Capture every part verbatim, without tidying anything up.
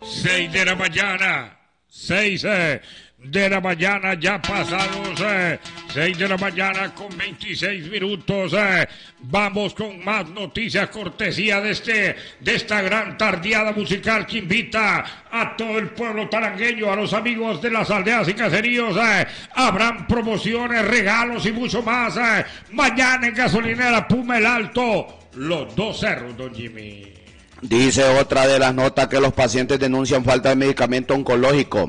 seis de la mañana, seis eh, de la mañana, ya pasados eh, seis de la mañana con veintiséis minutos. Eh. Vamos con más noticias, cortesía de este de esta gran tardeada musical que invita a todo el pueblo tarangueño, a los amigos de las aldeas y caseríos. Eh. Habrán promociones, regalos y mucho más. Eh. Mañana en Gasolinera Puma el Alto, los dos cerros, don Jimmy. Dice otra de las notas que los pacientes denuncian falta de medicamento oncológico.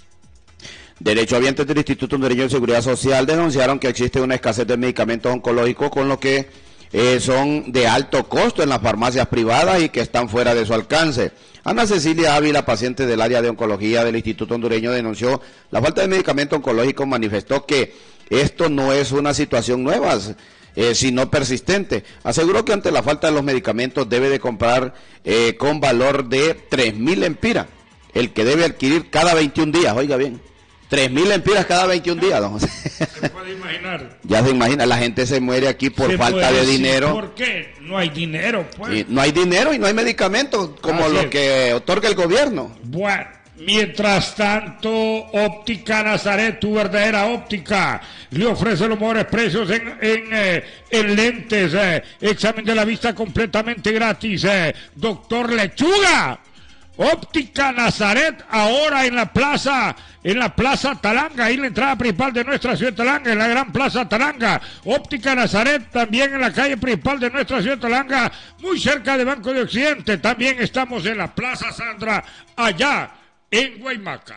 Derechohabientes del Instituto Hondureño de Seguridad Social denunciaron que existe una escasez de medicamentos oncológicos, con lo que eh, son de alto costo en las farmacias privadas y que están fuera de su alcance. Ana Cecilia Ávila, paciente del área de oncología del Instituto Hondureño, denunció la falta de medicamento oncológico. Manifestó que esto no es una situación nueva, Eh, sino persistente. Aseguró que ante la falta de los medicamentos debe de comprar eh, con valor de tres mil lempiras, el que debe adquirir cada veintiún días, oiga bien, tres mil lempiras cada veintiún días, don José. Se puede imaginar. Ya se imagina, la gente se muere aquí por se falta de dinero. ¿Por qué? No hay dinero, pues. Y no hay dinero y no hay medicamentos como Así lo es. que otorga el gobierno. Bueno. Mientras tanto, Óptica Nazaret, tu verdadera óptica, le ofrece los mejores precios en, en, eh, en lentes, eh, examen de la vista completamente gratis. Eh. Doctor Lechuga, Óptica Nazaret, ahora en la plaza, en la plaza Talanga, ahí la entrada principal de nuestra ciudad Talanga, en la gran plaza Talanga. Óptica Nazaret, también en la calle principal de nuestra ciudad Talanga, muy cerca de Banco de Occidente. También estamos en la plaza Sandra, allá en Guaymaca.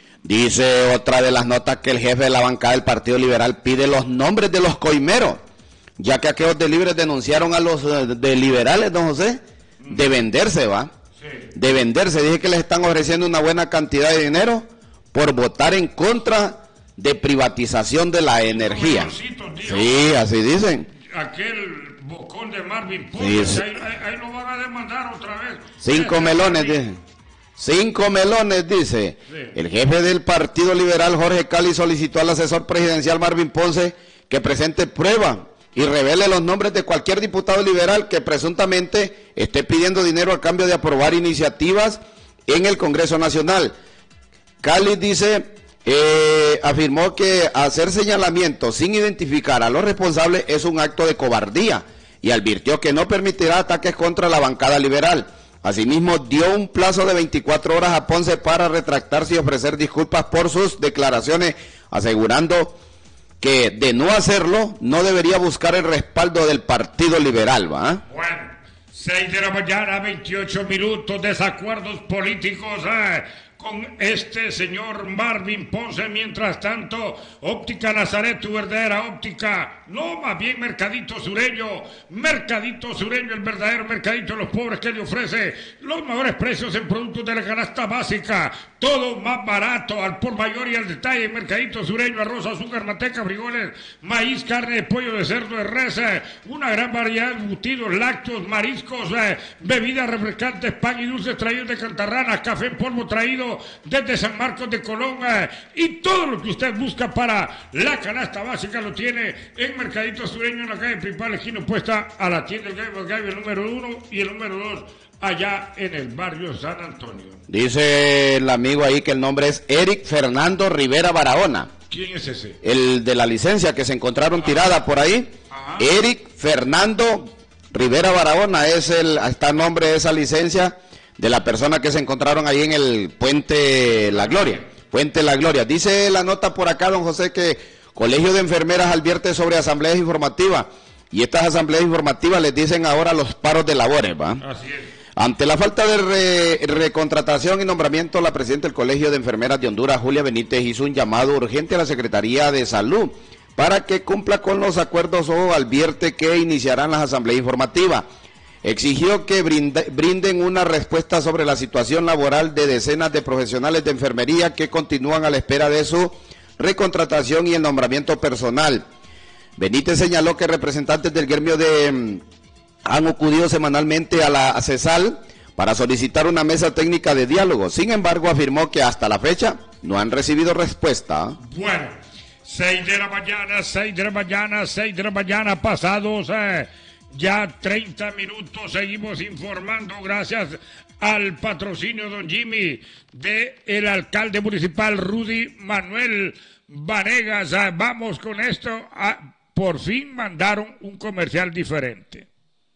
Dice otra de las notas que el jefe de la bancada del Partido Liberal pide los nombres de los coimeros, ya que aquellos de Libres denunciaron a los uh, de liberales, don José, de venderse, ¿va? Sí. De venderse. Dije que les están ofreciendo una buena cantidad de dinero por votar en contra de privatización de la energía. Sí, así dicen. Aquel bocón de Marvin Ponce, sí, sí. Ahí, ahí, ahí lo van a demandar otra vez. Cinco melones, dicen. Cinco melones, dice. Sí. El jefe del Partido Liberal, Jorge Cali, solicitó al asesor presidencial Marvin Ponce que presente prueba y revele los nombres de cualquier diputado liberal que presuntamente esté pidiendo dinero a cambio de aprobar iniciativas en el Congreso Nacional. Cali dice, eh, afirmó que hacer señalamientos sin identificar a los responsables es un acto de cobardía y advirtió que no permitirá ataques contra la bancada liberal. Asimismo, dio un plazo de veinticuatro horas a Ponce para retractarse y ofrecer disculpas por sus declaraciones, asegurando que de no hacerlo, no debería buscar el respaldo del Partido Liberal, ¿va? Bueno, seis de la mañana, veintiocho minutos, desacuerdos políticos, eh, con este señor Marvin Ponce. Mientras tanto, Óptica Nazaret, tu verdadera óptica, no, más bien Mercadito Sureño, Mercadito Sureño, el verdadero mercadito de los pobres, que le ofrece los mejores precios en productos de la canasta básica, todo más barato, al por mayor y al detalle. Mercadito Sureño, arroz, azúcar, manteca, frijoles, maíz, carne de pollo, de cerdo, de res, eh, una gran variedad de embutidos, lácteos, mariscos, eh, bebidas refrescantes, pan y dulces traídos de Cantarranas, café en polvo traído desde San Marcos de Colón, eh, y todo lo que usted busca para la canasta básica lo tiene en Mercadito Sureño, en la calle principal, esquina opuesta a la tienda del Gallo, el Gallo, el número uno y el número dos, allá en el barrio San Antonio. Dice el amigo ahí que el nombre es Eric Fernando Rivera Barahona. ¿Quién es ese? El de la licencia que se encontraron Ajá. tirada por ahí. Ajá. Eric Fernando Rivera Barahona es el, está el nombre de esa licencia de la persona que se encontraron ahí en el Puente La Gloria. Puente La Gloria. Dice la nota por acá, don José, que Colegio de Enfermeras advierte sobre asambleas informativas, y estas asambleas informativas les dicen ahora los paros de labores, ¿va? Así es. Ante la falta de re, recontratación y nombramiento, la presidenta del Colegio de Enfermeras de Honduras, Julia Benítez, hizo un llamado urgente a la Secretaría de Salud para que cumpla con los acuerdos o advierte que iniciarán las asambleas informativas. Exigió que brinde, brinden una respuesta sobre la situación laboral de decenas de profesionales de enfermería que continúan a la espera de su recontratación y el nombramiento personal. Benítez señaló que representantes del gremio de, han acudido semanalmente a la CESAL para solicitar una mesa técnica de diálogo. Sin embargo, afirmó que hasta la fecha no han recibido respuesta. Bueno, seis de la mañana, seis de la mañana, seis de la mañana, pasados eh, ya treinta minutos, seguimos informando gracias al patrocinio, don Jimmy, de el alcalde municipal Rudy Manuel Vanegas. Vamos con esto. A, por fin mandaron un comercial diferente.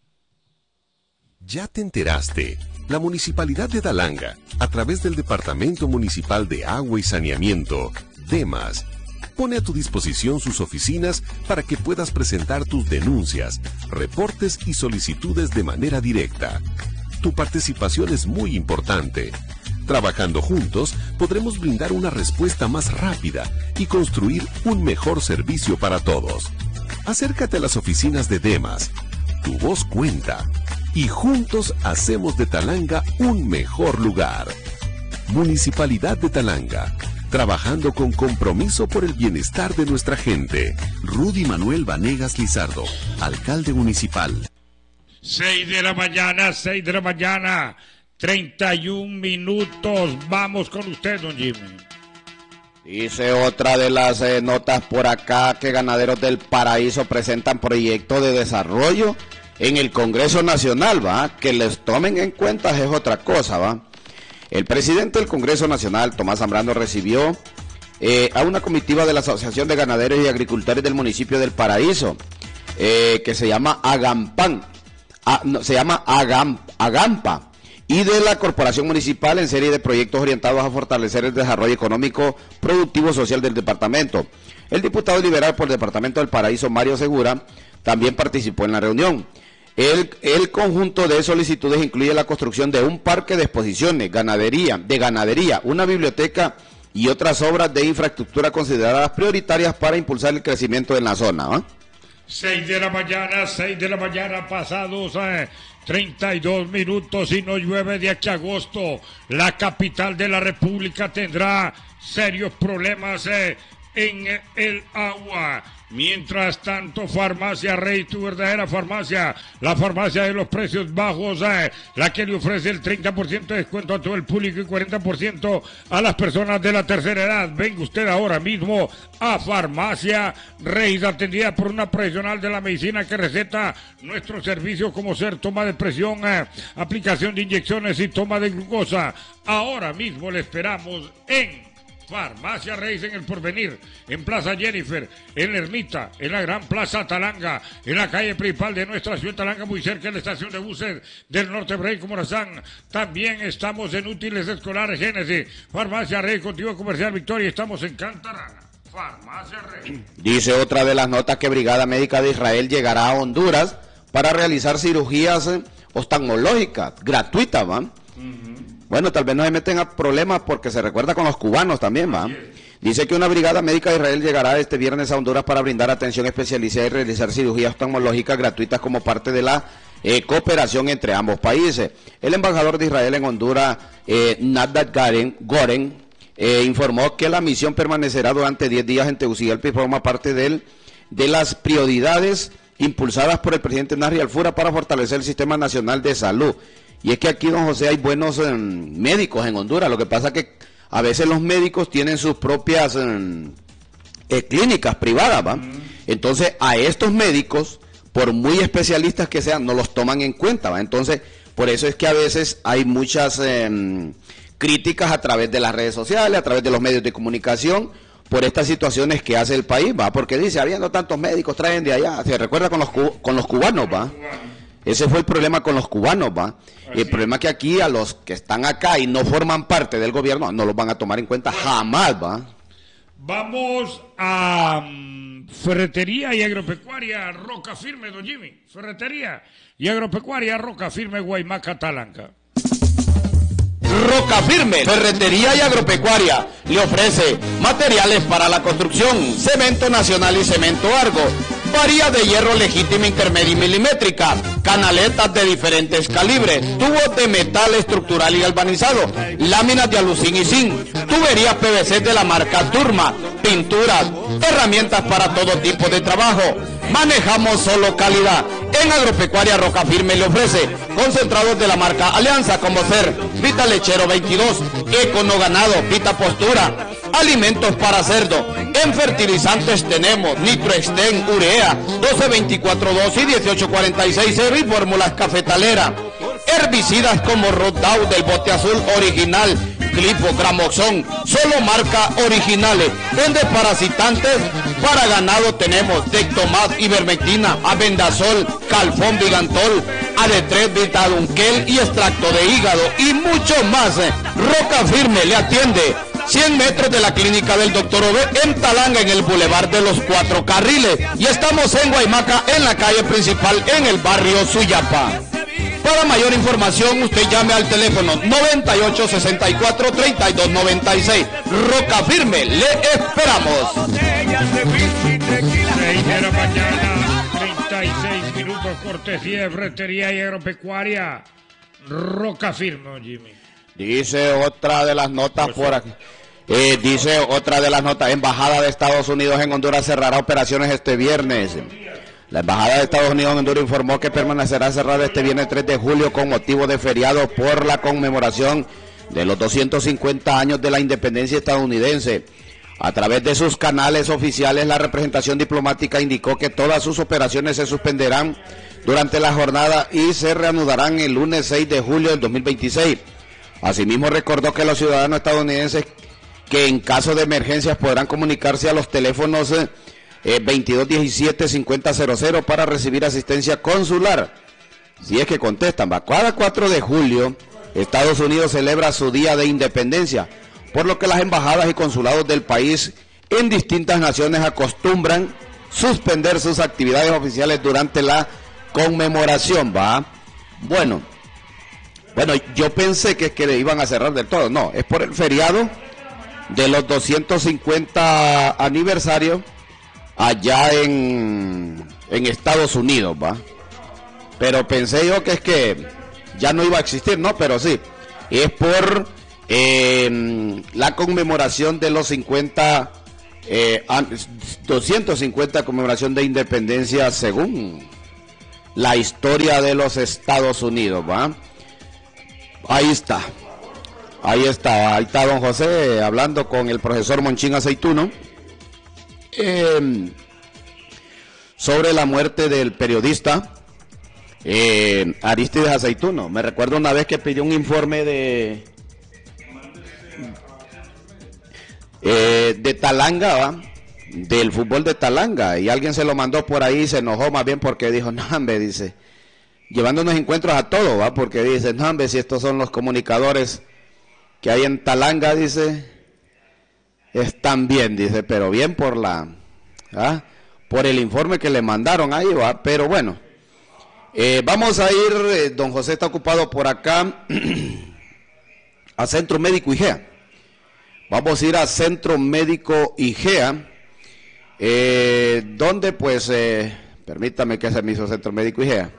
¿Ya te enteraste? La Municipalidad de Talanga, a través del Departamento Municipal de Agua y Saneamiento, DEMAS, pone a tu disposición sus oficinas para que puedas presentar tus denuncias, reportes y solicitudes de manera directa. Tu participación es muy importante. Trabajando juntos, podremos brindar una respuesta más rápida y construir un mejor servicio para todos. Acércate a las oficinas de DEMAS. Tu voz cuenta. Y juntos hacemos de Talanga un mejor lugar. Municipalidad de Talanga. Trabajando con compromiso por el bienestar de nuestra gente. Rudy Manuel Vanegas Lizardo, alcalde municipal. seis de la mañana, seis de la mañana, treinta y un minutos. Vamos con usted, don Jimmy. Dice otra de las eh, notas por acá que Ganaderos del Paraíso presentan proyecto de desarrollo en el Congreso Nacional, ¿va? Que les tomen en cuenta es otra cosa, ¿va? El presidente del Congreso Nacional, Tomás Zambrano, recibió eh, a una comitiva de la Asociación de Ganaderos y Agricultores del municipio del Paraíso, eh, que se llama Agampan, a, no, se llama Agam, Agampa, y de la Corporación Municipal en serie de proyectos orientados a fortalecer el desarrollo económico, productivo, social del departamento. El diputado liberal por el departamento del Paraíso, Mario Segura, también participó en la reunión. El, el conjunto de solicitudes incluye la construcción de un parque de exposiciones, ganadería, de ganadería, una biblioteca y otras obras de infraestructura consideradas prioritarias para impulsar el crecimiento en la zona, ¿eh? seis de la mañana, seis de la mañana, pasados eh, treinta y dos minutos, y no llueve de aquí a agosto. La capital de la República tendrá serios problemas eh, en el agua. Mientras tanto, Farmacia Rey, tu verdadera farmacia, la farmacia de los precios bajos, eh, la que le ofrece el treinta por ciento de descuento a todo el público y cuarenta por ciento a las personas de la tercera edad. Venga usted ahora mismo a Farmacia Rey, atendida por una profesional de la medicina que receta nuestros servicios como ser toma de presión, eh, aplicación de inyecciones y toma de glucosa. Ahora mismo le esperamos en Farmacia Reyes en el Porvenir, en Plaza Jennifer, en la Ermita, en la Gran Plaza Talanga, en la calle principal de nuestra ciudad Talanga, muy cerca de la estación de buses del Norte Brey Morazán. También estamos en Útiles Escolares Génesis. Farmacia Reyes, contigo Comercial Victoria, estamos en Cantarana. Farmacia Reyes. Dice otra de las notas que Brigada Médica de Israel llegará a Honduras para realizar cirugías oftalmológicas gratuitas, ¿va? Uh-huh. Bueno, tal vez no se meten a problemas porque se recuerda con los cubanos también, ¿va? Dice que una brigada médica de Israel llegará este viernes a Honduras para brindar atención especializada y realizar cirugías oftalmológicas gratuitas como parte de la eh, cooperación entre ambos países. El embajador de Israel en Honduras, eh, Nadav Goren, Goren eh, informó que la misión permanecerá durante diez días en Tegucigalpa y forma parte del, de las prioridades impulsadas por el presidente Nasri Alfura para fortalecer el sistema nacional de salud. Y es que aquí, don José, hay buenos eh, médicos en Honduras. Lo que pasa es que a veces los médicos tienen sus propias eh, eh, clínicas privadas, ¿va? Mm. Entonces, a estos médicos, por muy especialistas que sean, no los toman en cuenta, ¿va? Entonces, por eso es que a veces hay muchas eh, críticas a través de las redes sociales, a través de los medios de comunicación, por estas situaciones que hace el país, ¿va? Porque dice, habiendo tantos médicos, traen de allá. Se recuerda con los, con los cubanos, ¿va? Ese fue el problema con los cubanos, ¿va? Así. El problema es que aquí a los que están acá y no forman parte del gobierno no los van a tomar en cuenta jamás, ¿va? Vamos a um, Ferretería y Agropecuaria Roca Firme, don Jimmy. Ferretería y Agropecuaria Roca Firme, Guaymaca, Talanga. Roca Firme, Ferretería y Agropecuaria, le ofrece materiales para la construcción, cemento nacional y cemento Argo, varía de hierro legítima, intermedia y milimétrica, canaletas de diferentes calibres, tubos de metal estructural y galvanizado, láminas de alucín y zinc, tuberías P V C de la marca Turma, pinturas, herramientas para todo tipo de trabajo. Manejamos solo calidad. En Agropecuaria Roca Firme le ofrece concentrados de la marca Alianza, como ser Vita Lechero veintidós, Econo Ganado, Vita Postura, alimentos para cerdo. En fertilizantes tenemos Nitroexten, Urea, doce veinticuatro dos y dieciocho cuarenta y seis cero y fórmulas cafetalera. Herbicidas como Roundup del bote azul original, Clipo, Gramoxón, solo marca originales. En desparasitantes para ganado tenemos Dectomat, Ivermectina, Abendazol, Calfón, Vigantol, A D tres, Vitadunquel y extracto de hígado y mucho más. Roca Firme le atiende cien metros de la clínica del doctor Ove en Talanga, en el Boulevard de los Cuatro Carriles. Y estamos en Guaymaca, en la calle principal, en el barrio Suyapa. Para mayor información, usted llame al teléfono noventa y ocho, sesenta y cuatro, treinta y dos noventa y seis. Roca Firme, le esperamos. seis de la mañana, treinta y seis minutos, cortesía de Ferretería y Agropecuaria. Roca Firme, Jimmy. Dice otra de las notas por aquí. Eh, dice otra de las notas, Embajada de Estados Unidos en Honduras cerrará operaciones este viernes. La Embajada de Estados Unidos en Honduras informó que permanecerá cerrada este viernes tres de julio con motivo de feriado por la conmemoración de los doscientos cincuenta años de la independencia estadounidense. A través de sus canales oficiales, la representación diplomática indicó que todas sus operaciones se suspenderán durante la jornada y se reanudarán el lunes seis de julio del dos mil veintiséis. Asimismo, recordó que los ciudadanos estadounidenses que en caso de emergencias podrán comunicarse a los teléfonos eh, eh, veintidós diecisiete cincuenta cero cero para recibir asistencia consular. Si es que contestan, va. Cada cuatro de julio, Estados Unidos celebra su Día de Independencia, por lo que las embajadas y consulados del país en distintas naciones acostumbran suspender sus actividades oficiales durante la conmemoración, va. Bueno. Bueno, yo pensé que, que le iban a cerrar del todo. No, es por el feriado de los doscientos cincuenta aniversarios allá en, en Estados Unidos, ¿va? Pero pensé yo que es que ya no iba a existir, ¿no? Pero sí, es por eh, la conmemoración de los cincuenta, eh, doscientos cincuenta conmemoración de independencia según la historia de los Estados Unidos, ¿va? Ahí está, ahí está, ahí está don José hablando con el profesor Monchín Aceituno eh, sobre la muerte del periodista eh, Aristides Aceituno. Me recuerdo una vez que pidió un informe de eh, de Talanga, ¿va? Del fútbol de Talanga, y alguien se lo mandó por ahí y se enojó más bien porque dijo, no, hombre, dice, llevándonos encuentros a todo, ¿va? Porque dice, no, hombre, si estos son los comunicadores que hay en Talanga, dice, están bien, dice, pero bien por la, ¿ah? por el informe que le mandaron ahí, ¿va? Pero bueno, eh, vamos a ir, eh, don José está ocupado por acá, a Centro Médico Igea. Vamos a ir a Centro Médico Igea, eh, donde pues, eh, permítame que se me hizo Centro Médico Igea.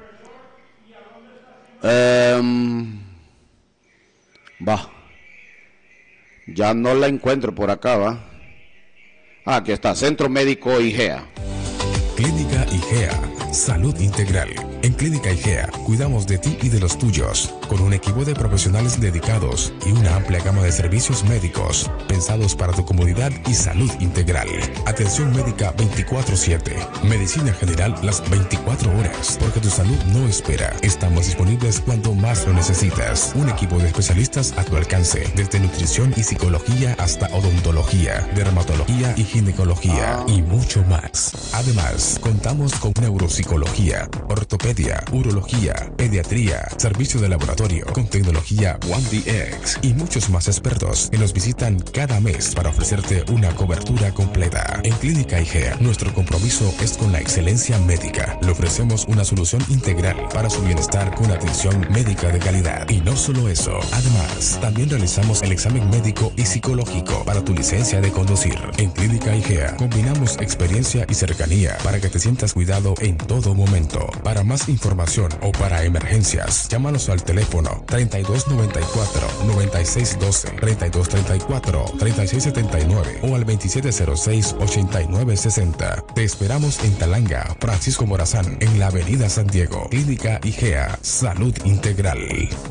Um, va, ya no la encuentro por acá, va. Ah, aquí está, Centro Médico Igea. Clínica Igea, salud integral. En Clínica Igea cuidamos de ti y de los tuyos, con un equipo de profesionales dedicados y una amplia gama de servicios médicos pensados para tu comodidad y salud integral. Atención médica veinticuatro siete, medicina general las veinticuatro horas, porque tu salud no espera. Estamos disponibles cuando más lo necesitas. Un equipo de especialistas a tu alcance, desde nutrición y psicología hasta odontología, dermatología y ginecología y mucho más. Además, contamos con neuropsicología, ortopedia, urología, pediatría, servicio de laboratorio con tecnología One D X y muchos más expertos que nos visitan cada mes para ofrecerte una cobertura completa. En Clínica Igea, nuestro compromiso es con la excelencia médica. Le ofrecemos una solución integral para su bienestar con atención médica de calidad. Y no solo eso, además, también realizamos el examen médico y psicológico para tu licencia de conducir. En Clínica Igea, combinamos experiencia y cercanía para que te sientas cuidado en todo momento. Para más información o para emergencias, llámanos al teléfono treinta y dos noventa y cuatro, noventa y seis doce, treinta y dos treinta y cuatro, treinta y seis setenta y nueve o al veintisiete cero seis, ochenta y nueve sesenta. Te esperamos en Talanga, Francisco Morazán, en la avenida San Diego. Clínica Igea, salud integral.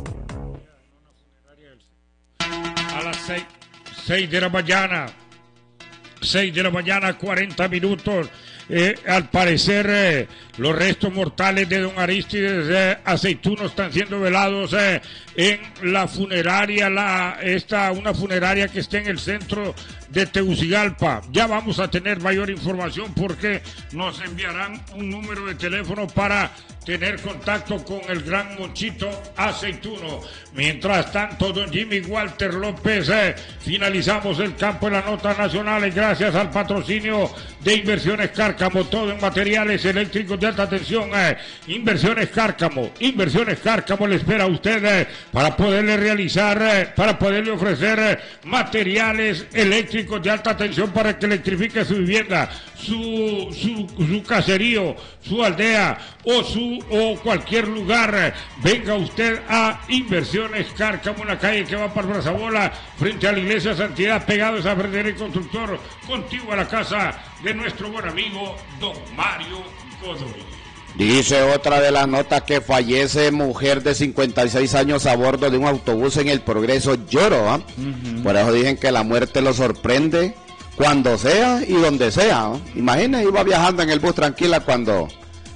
A las seis de la mañana, seis de la mañana, cuarenta minutos. eh, al parecer eh, los restos mortales de don Aristides eh, Aceituno están siendo velados eh, en la funeraria, la, esta, una funeraria que está en el centro de Tegucigalpa. Ya vamos a tener mayor información porque nos enviarán un número de teléfono para tener contacto con el gran Monchito Aceituno. Mientras tanto, don Jimmy Walter López, eh, finalizamos el campo de las notas nacionales gracias al patrocinio de Inversiones Cárcamo, todo en materiales eléctricos de alta tensión. Eh, Inversiones Cárcamo, Inversiones Cárcamo le espera a usted eh, para poderle realizar, eh, para poderle ofrecer eh, materiales eléctricos de alta tensión para que electrifique su vivienda, su, su, su caserío, su aldea o su o cualquier lugar. Venga usted a Inversiones Cárcamo, en la calle que va para Brazabola, frente a la iglesia Santidad, pegado a San Frederico Constructor, contigo a la casa de nuestro buen amigo don Mario Godoy. Dice otra de las notas que fallece mujer de cincuenta y seis años a bordo de un autobús en el Progreso Lloro. ¿eh? Uh-huh. Por eso dicen que la muerte lo sorprende cuando sea y donde sea. ¿eh? Imagina, iba viajando en el bus tranquila cuando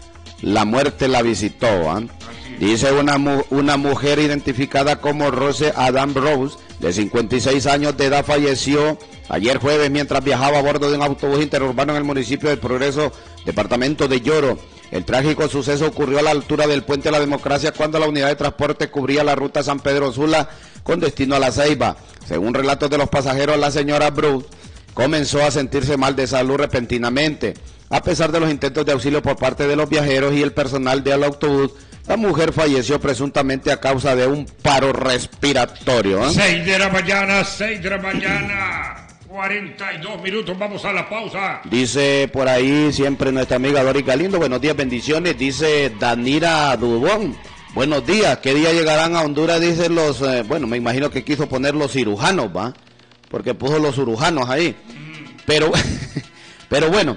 la muerte la visitó. ¿eh? Dice una, mu- una mujer identificada como Rose Adam Rose, de cincuenta y seis años de edad, falleció ayer jueves mientras viajaba a bordo de un autobús interurbano en el municipio del Progreso, departamento de Lloro. El trágico suceso ocurrió a la altura del Puente de la Democracia cuando la unidad de transporte cubría la ruta San Pedro Sula con destino a La Ceiba. Según relatos de los pasajeros, la señora Bruce comenzó a sentirse mal de salud repentinamente. A pesar de los intentos de auxilio por parte de los viajeros y el personal del autobús, la mujer falleció presuntamente a causa de un paro respiratorio. ¿eh? Seis de la mañana, seis de la mañana, cuarenta y dos minutos, vamos a la pausa. Dice por ahí siempre nuestra amiga Doris Galindo, buenos días, bendiciones. Dice Danira Dubón, buenos días, ¿qué día llegarán a Honduras? Dicen los, eh, bueno, me imagino que quiso poner los cirujanos, ¿va? Porque puso los cirujanos ahí. Mm. Pero, pero bueno,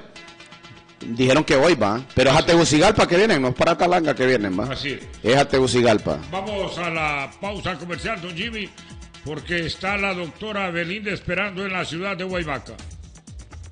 dijeron que hoy va, pero es a Tegucigalpa que vienen, no es para Talanga que vienen, ¿va? Así es. Es a Tegucigalpa. Vamos a la pausa comercial, don Jimmy, porque está la doctora Belinda esperando en la ciudad de Guaybaca.